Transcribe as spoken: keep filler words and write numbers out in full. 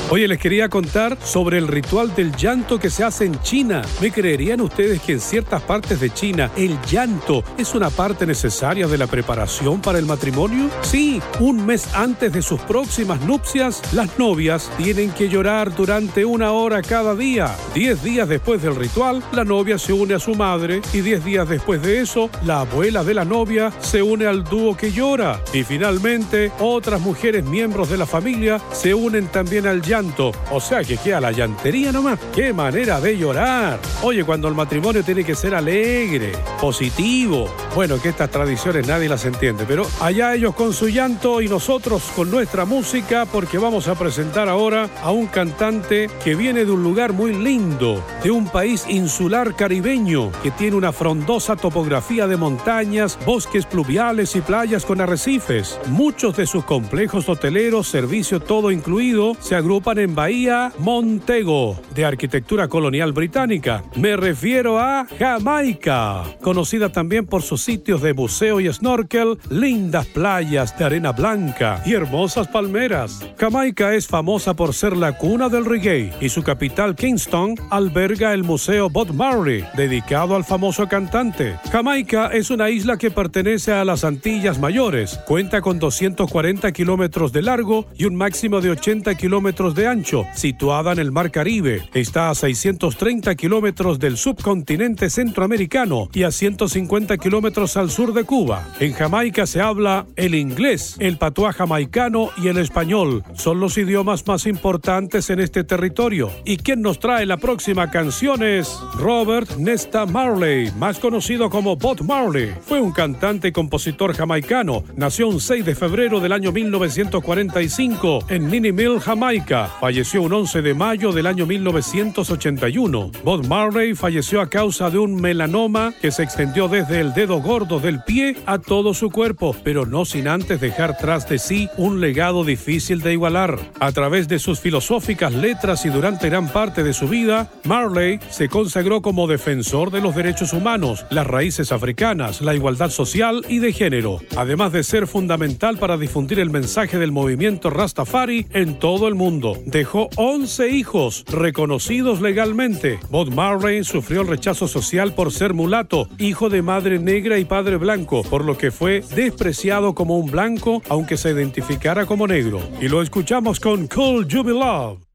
Oye, les quería contar sobre el ritual del llanto que se hace en China. ¿Me creerían ustedes que en ciertas partes de China el llanto es una parte necesaria de la preparación para el matrimonio? Sí, un mes antes de sus próximas nupcias, las novias tienen que llorar durante una hora cada día. Diez días después del ritual, la novia se une a su madre y diez días después de eso, la abuela de la novia se une al dúo que llora. Y finalmente, otras mujeres miembros de la familia se unen también al llanto. O sea que queda la llantería nomás. ¡Qué manera de llorar! Oye, cuando el matrimonio tiene que ser alegre, positivo. Bueno, que estas tradiciones nadie las entiende, pero allá ellos con su llanto y nosotros con nuestra música, porque vamos a presentar ahora a un cantante que viene de un lugar muy lindo, de un país insular caribeño que tiene una frondosa topografía de montañas, bosques pluviales y playas con arrecifes. Muchos de sus complejos hoteleros, servicio todo incluido, se agrupan en Bahía Montego, de arquitectura colonial británica. Me refiero a Jamaica, conocida también por sus sitios de buceo y snorkel, lindas playas de arena blanca y hermosas palmeras. Jamaica es famosa por ser la cuna del reggae y su capital, Kingston, alberga el Museo Bob Marley, dedicado al famoso cantante. Jamaica es una isla que pertenece a las Antillas Mayores. Cuenta con doscientos cuarenta kilómetros de largo y un máximo de ochenta kilómetros de ancho, situada en el Mar Caribe. Está a seiscientos treinta kilómetros del subcontinente centroamericano y a ciento cincuenta kilómetros al sur de Cuba. En Jamaica se habla el inglés, el patuá jamaicano y el español. Son los idiomas más importantes en este territorio. ¿Y quien nos trae la próxima canción es Robert Nesta Marley, más conocido como Bob Marley? Fue un cantante y compositor jamaicano. Nació un seis de febrero del año mil novecientos cuarenta y cinco en Nini Mill, Jamaica. Falleció un once de mayo del año mil novecientos ochenta y uno. Bob Marley falleció a causa de un melanoma que se extendió desde el dedo gordo del pie a todo su cuerpo, pero no sin antes dejar tras de sí un legado difícil de igualar. A través de sus filosóficas letras y durante gran parte de su vida, Marley se consagró como defensor de los derechos humanos, las raíces africanas, la igualdad social y de género, además de ser fundamental para difundir el mensaje del movimiento Rastafari en todo el mundo. Dejó once hijos reconocidos legalmente. Bob Marley sufrió el rechazo social por ser mulato, hijo de madre negra y padre blanco, por lo que fue despreciado como un blanco, aunque se identificara como negro. Y lo escuchamos con Cool You Be Love.